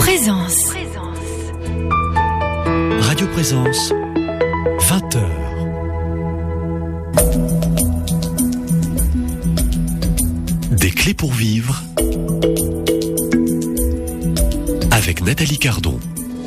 Présence. Radio Présence, 20h. Des clés pour vivre avec Nathalie Cardon.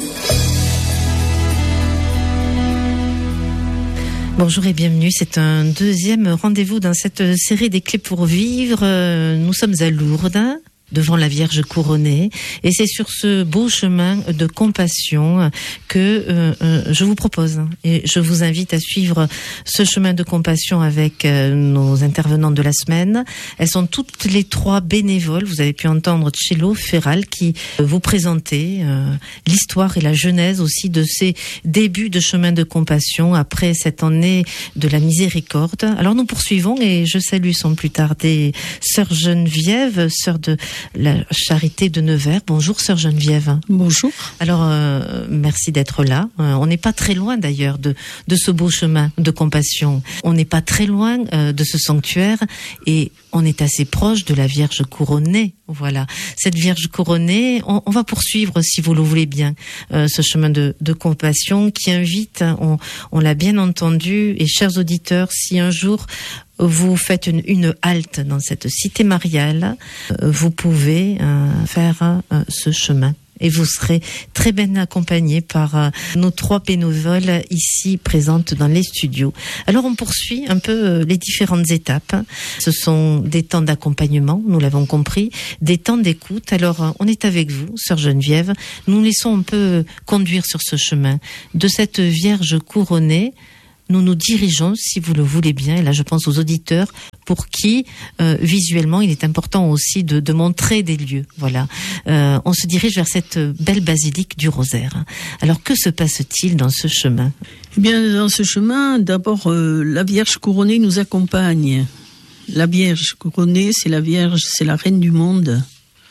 Bonjour et bienvenue, c'est un deuxième rendez-vous dans cette série des clés pour vivre. Nous sommes à Lourdes, devant la Vierge couronnée, et c'est sur ce beau chemin de compassion que je vous propose et je vous invite à suivre ce chemin de compassion avec nos intervenantes de la semaine. Elles sont toutes les trois bénévoles. Vous avez pu entendre Cello Ferral qui vous présenter l'histoire et la genèse aussi de ces débuts de chemin de compassion après cette année de la miséricorde. Alors nous poursuivons et je salue sans plus tarder Sœur Geneviève, sœur de la Charité de Nevers. Bonjour Sœur Geneviève. Bonjour. Alors merci d'être là. On n'est pas très loin d'ailleurs de ce beau chemin de compassion. On n'est pas très loin de ce sanctuaire et on est assez proche de la Vierge couronnée. Voilà, cette Vierge couronnée, on va poursuivre, si vous le voulez bien, ce chemin de compassion qui invite, on l'a bien entendu, et chers auditeurs, si un jour vous faites une halte dans cette cité mariale, vous pouvez faire ce chemin. Et vous serez très bien accompagnés par nos trois bénévoles ici présentes dans les studios. Alors on poursuit un peu les différentes étapes. Ce sont des temps d'accompagnement, nous l'avons compris, des temps d'écoute. Alors on est avec vous, Sœur Geneviève. Nous laissons un peu conduire sur ce chemin de cette Vierge couronnée. Nous nous dirigeons, si vous le voulez bien, et là je pense aux auditeurs, pour qui visuellement il est important aussi de montrer des lieux. Voilà, on se dirige vers cette belle basilique du Rosaire. Alors que se passe-t-il dans ce chemin ? Eh bien, dans ce chemin, d'abord la Vierge couronnée nous accompagne. La Vierge couronnée, c'est la Vierge, c'est la Reine du monde.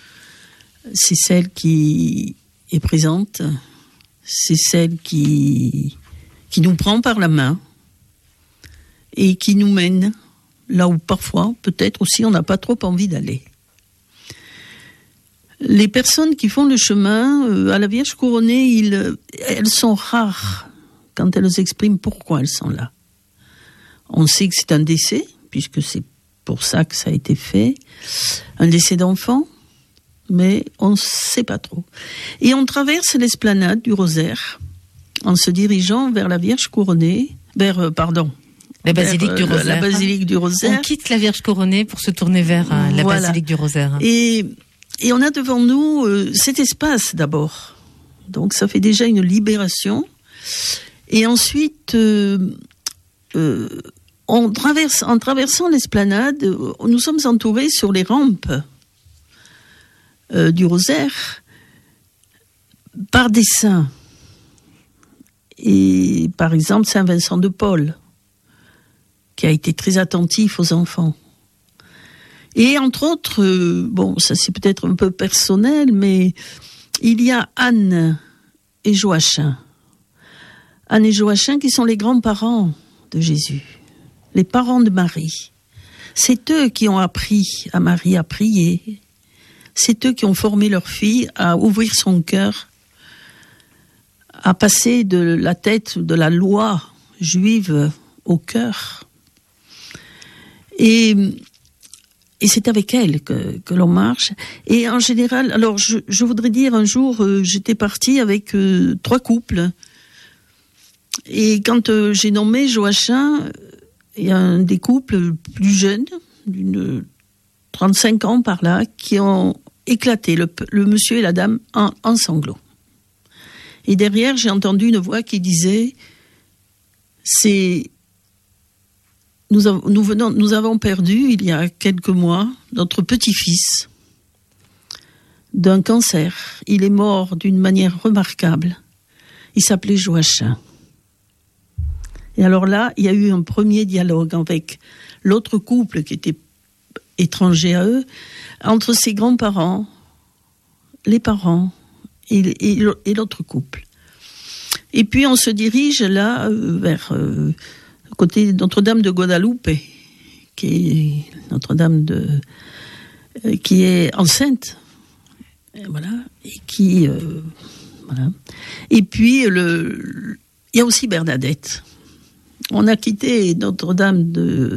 C'est celle qui est présente. C'est celle qui nous prend par la main et qui nous mène là où parfois, peut-être aussi, on n'a pas trop envie d'aller. Les personnes qui font le chemin à la Vierge couronnée, elles sont rares quand elles expriment pourquoi elles sont là. On sait que c'est un décès, puisque c'est pour ça que ça a été fait, un décès d'enfant, mais on ne sait pas trop. Et on traverse l'esplanade du Rosaire en se dirigeant vers la Vierge couronnée, la basilique du Rosaire. La basilique du Rosaire. On quitte la Vierge couronnée pour se tourner vers la basilique du Rosaire. Et on a devant nous cet espace d'abord. Donc ça fait déjà une libération. Et ensuite, en traversant l'esplanade, nous sommes entourés sur les rampes du Rosaire par des saints. Et par exemple, Saint Vincent de Paul, qui a été très attentif aux enfants. Et entre autres, ça c'est peut-être un peu personnel, mais il y a Anne et Joachim. Anne et Joachim qui sont les grands-parents de Jésus, les parents de Marie. C'est eux qui ont appris à Marie à prier. C'est eux qui ont formé leur fille à ouvrir son cœur, à passer de la tête de la loi juive au cœur. Et c'est avec elle que l'on marche. Et en général, alors je voudrais dire, un jour, j'étais partie avec 3 couples. Et quand j'ai nommé Joachim, il y a un des couples plus jeunes, d'une 35 ans par là, qui ont éclaté, le monsieur et la dame, en sanglots. Et derrière, j'ai entendu une voix qui disait, nous avons perdu, il y a quelques mois, notre petit-fils d'un cancer. Il est mort d'une manière remarquable. Il s'appelait Joachim. Et alors là, il y a eu un premier dialogue avec l'autre couple qui était étranger à eux, entre ses grands-parents, les parents, et l'autre couple. Et puis on se dirige là vers côté Notre-Dame de Guadalupe, qui est Notre-Dame qui est enceinte voilà, et qui, voilà. Et puis il y a aussi Bernadette. On a quitté Notre-Dame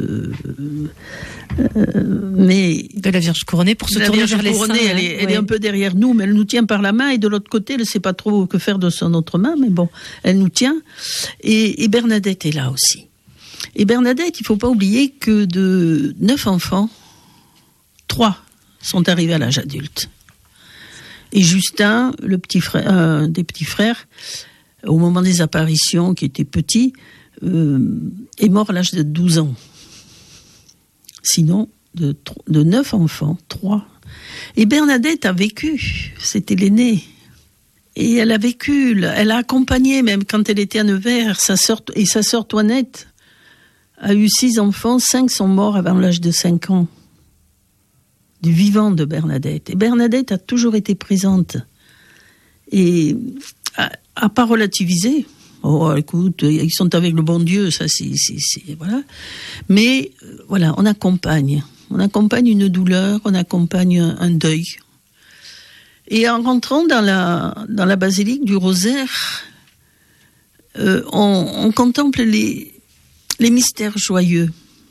mais de la Vierge couronnée pour se tourner vers les saints. Elle est un peu derrière nous, mais elle nous tient par la main, et de l'autre côté, elle ne sait pas trop que faire de son autre main, mais bon, elle nous tient. Et Bernadette est là aussi. Et Bernadette, il ne faut pas oublier que de 9 enfants, 3 sont arrivés à l'âge adulte. Et Justin, le petit frère, un des petits frères, au moment des apparitions, qui était petit, est mort à l'âge de 12 ans. Sinon, de 9 enfants, 3. Et Bernadette a vécu, c'était l'aînée. Et elle a vécu, elle a accompagné, même quand elle était à Nevers, sa sœur Toinette a eu 6 enfants, 5 sont morts avant l'âge de 5 ans. Du vivant de Bernadette. Et Bernadette a toujours été présente. Et a pas relativisé. Oh, écoute, ils sont avec le bon Dieu, ça c'est voilà. Mais voilà, on accompagne une douleur, on accompagne un deuil. Et en rentrant dans la basilique du Rosaire, on contemple les mystères joyeux,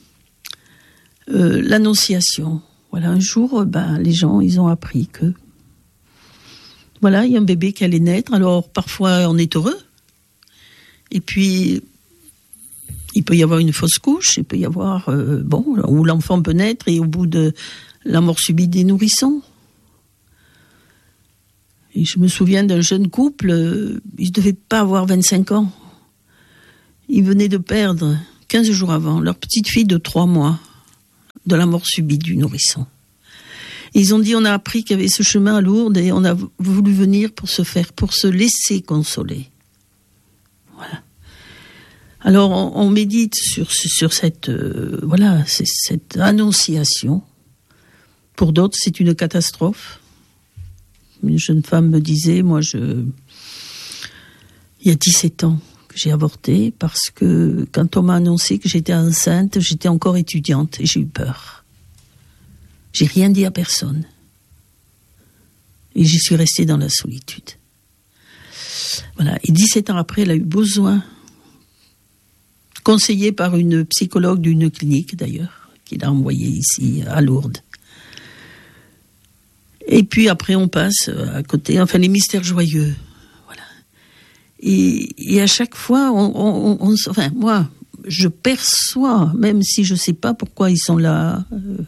l'Annonciation. Voilà, un jour, les gens, ils ont appris que voilà, il y a un bébé qui allait naître. Alors parfois, on est heureux. Et puis, il peut y avoir une fausse couche, il peut y avoir, où l'enfant peut naître et au bout de la mort subite des nourrissons. Et je me souviens d'un jeune couple, ils ne devaient pas avoir 25 ans. Ils venaient de perdre, 15 jours avant, leur petite fille de 3 mois, de la mort subite du nourrisson. Et ils ont dit, on a appris qu'il y avait ce chemin à Lourdes et on a voulu venir pour se laisser consoler. Voilà. Alors on médite sur cette cette annonciation. Pour d'autres, c'est une catastrophe. Une jeune femme me disait, il y a 17 ans que j'ai avorté parce que quand on m'a annoncé que j'étais enceinte, j'étais encore étudiante et j'ai eu peur. J'ai rien dit à personne. Et j'y suis restée dans la solitude. Voilà. Et 17 ans après, elle a eu besoin, conseillée par une psychologue d'une clinique d'ailleurs, qui l'a envoyée ici à Lourdes. Et puis après, on passe à côté, les mystères joyeux. Voilà. Et à chaque fois, moi, je perçois, même si je ne sais pas pourquoi ils sont là,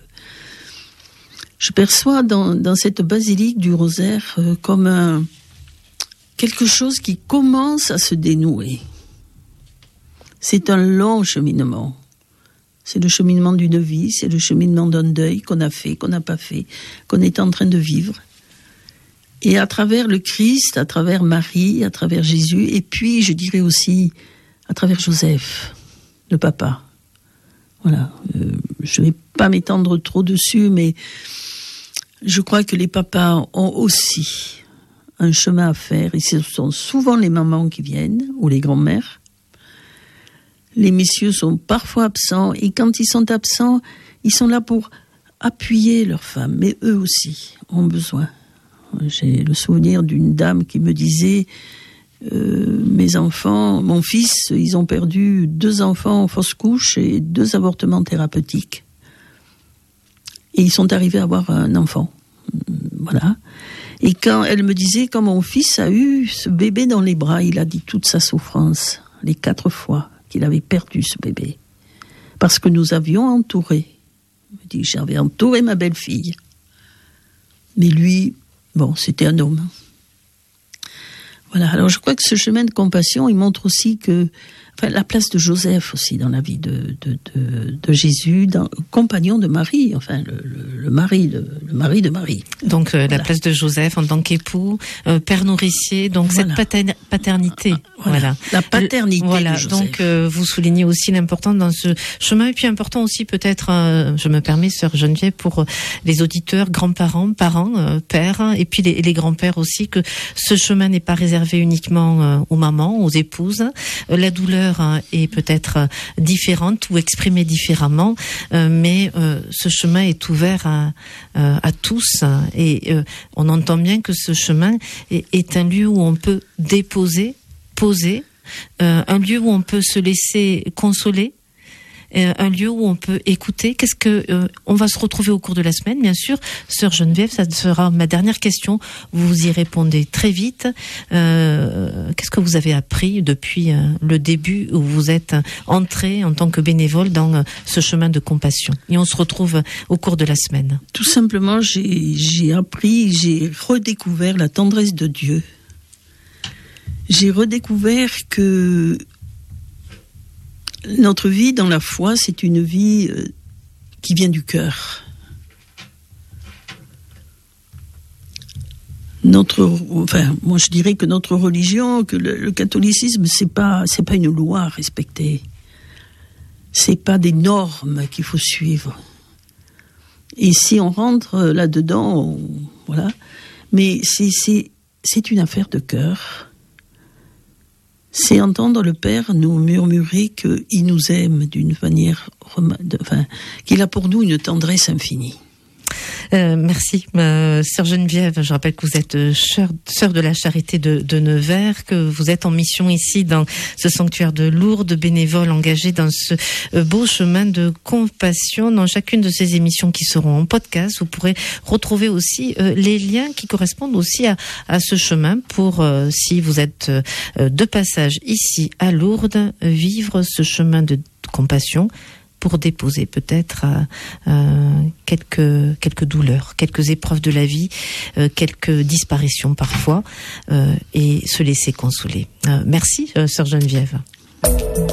je perçois dans cette basilique du Rosaire comme quelque chose qui commence à se dénouer. C'est un long cheminement. C'est le cheminement d'une vie, c'est le cheminement d'un deuil qu'on a fait, qu'on n'a pas fait, qu'on est en train de vivre. Et à travers le Christ, à travers Marie, à travers Jésus, et puis je dirais aussi à travers Joseph, le papa. Voilà, je ne vais pas m'étendre trop dessus, mais je crois que les papas ont aussi un chemin à faire, et ce sont souvent les mamans qui viennent, ou les grands-mères. Les messieurs sont parfois absents, et quand ils sont absents, ils sont là pour appuyer leurs femmes, mais eux aussi ont besoin. J'ai le souvenir d'une dame qui me disait mes enfants, mon fils, ils ont perdu 2 enfants en fausse couche et 2 avortements thérapeutiques. Et ils sont arrivés à avoir un enfant. Voilà. Et quand elle me disait, quand mon fils a eu ce bébé dans les bras, il a dit toute sa souffrance, les 4 fois qu'il avait perdu ce bébé. Parce que nous avions entouré. Il me dit, j'avais entouré ma belle-fille. Mais lui, c'était un homme. Voilà. Alors je crois que ce chemin de compassion, il montre aussi que, la place de Joseph aussi dans la vie de Jésus, compagnon de Marie, le mari de Marie. Donc la place de Joseph en tant qu'époux, père nourricier, donc voilà. Cette paternité. Voilà. La paternité de Joseph. Donc vous soulignez aussi l'importance dans ce chemin, et puis important aussi peut-être, je me permets, sœur Geneviève, pour les auditeurs, grands-parents, parents, pères, et puis les grands-pères aussi, que ce chemin n'est pas réservé uniquement aux mamans, aux épouses. La douleur couleur est peut-être différente ou exprimée différemment, mais ce chemin est ouvert à tous, et on entend bien que ce chemin est un lieu où on peut poser, un lieu où on peut se laisser consoler, un lieu où on peut écouter. On va se retrouver au cours de la semaine, bien sûr. Sœur Geneviève, ça sera ma dernière question. Vous y répondez très vite. Qu'est-ce que vous avez appris depuis le début où vous êtes entré en tant que bénévole dans ce chemin de compassion? Et on se retrouve au cours de la semaine. Tout simplement, j'ai redécouvert la tendresse de Dieu. J'ai redécouvert que notre vie dans la foi, c'est une vie qui vient du cœur. Moi je dirais que notre religion, que le catholicisme, c'est pas une loi à respecter. C'est pas des normes qu'il faut suivre. Et si on rentre là-dedans, voilà. Mais c'est une affaire de cœur. C'est entendre le Père nous murmurer qu'il nous aime d'une manière, qu'il a pour nous une tendresse infinie. Merci, Sœur Geneviève. Je rappelle que vous êtes sœur de la Charité de Nevers, que vous êtes en mission ici dans ce sanctuaire de Lourdes, bénévole engagé dans ce beau chemin de compassion. Dans chacune de ces émissions qui seront en podcast, vous pourrez retrouver aussi les liens qui correspondent aussi à ce chemin pour, si vous êtes de passage ici à Lourdes, vivre ce chemin de compassion, pour déposer peut-être quelques douleurs, quelques épreuves de la vie, quelques disparitions parfois, et se laisser consoler. Merci, Sœur Geneviève.